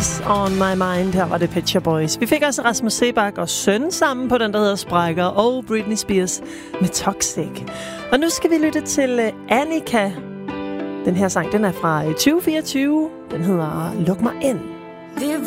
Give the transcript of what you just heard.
Always on my mind. Her var det Pet Shop Boys. Vi fik også Rasmus Seebach og Søn sammen på den, der hedder Sprækker, og Britney Spears med Toxic. Og nu skal vi lytte til Annika. Den her sang, den er fra 2024. Den hedder Luk mig ind.